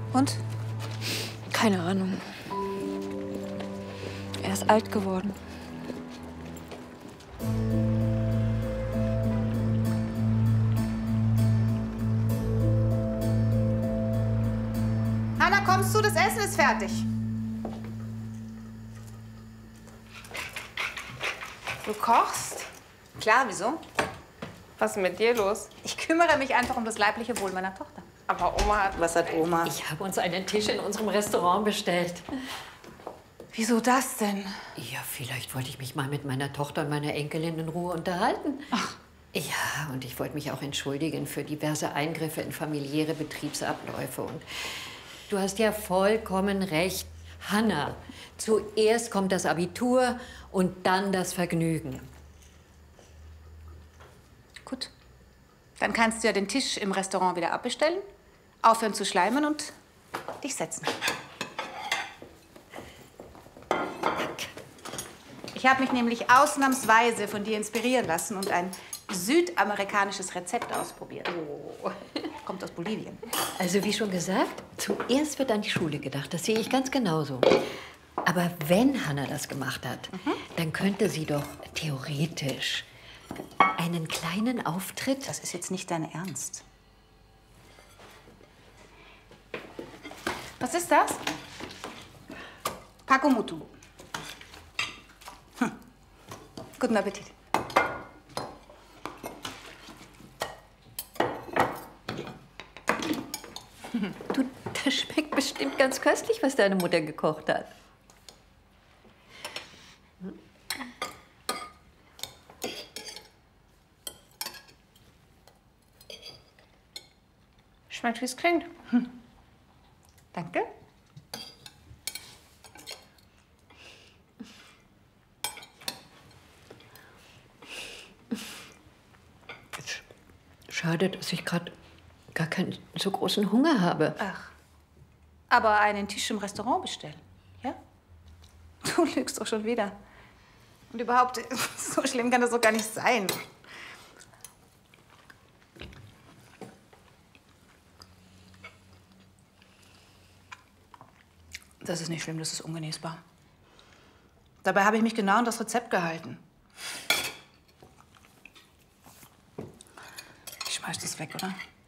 Und? Keine Ahnung. Er ist alt geworden. Hanna, kommst du? Das Essen ist fertig. Du kochst? Klar, wieso? Was ist mit dir los? Ich kümmere mich einfach um das leibliche Wohl meiner Tochter. Aber Oma hat... Was hat Oma? Ich habe uns einen Tisch in unserem Restaurant bestellt. Wieso das denn? Ja, vielleicht wollte ich mich mal mit meiner Tochter und meiner Enkelin in Ruhe unterhalten. Ach. Ja, und ich wollte mich auch entschuldigen für diverse Eingriffe in familiäre Betriebsabläufe. Und du hast ja vollkommen recht. Hanna, zuerst kommt das Abitur und dann das Vergnügen. Gut. Dann kannst du ja den Tisch im Restaurant wieder abbestellen, aufhören zu schleimen und dich setzen. Ich habe mich nämlich ausnahmsweise von dir inspirieren lassen und ein südamerikanisches Rezept ausprobiert. Oh. Kommt aus Bolivien. Also wie schon gesagt, zuerst wird an die Schule gedacht. Das sehe ich ganz genauso. Aber wenn Hanna das gemacht hat, dann könnte sie doch theoretisch einen kleinen Auftritt... Das ist jetzt nicht dein Ernst. Was ist das? Pakomutu. Guten Appetit. Du, das schmeckt bestimmt ganz köstlich, was deine Mutter gekocht hat. Schmeckt, wie es klingt. Danke. Schade, dass ich gerade gar keinen so großen Hunger habe. Ach, aber einen Tisch im Restaurant bestellen, ja? Du lügst doch schon wieder. Und überhaupt, so schlimm kann das doch gar nicht sein. Das ist nicht schlimm, das ist ungenießbar. Dabei habe ich mich genau an das Rezept gehalten. Ich schmeiß das weg, oder?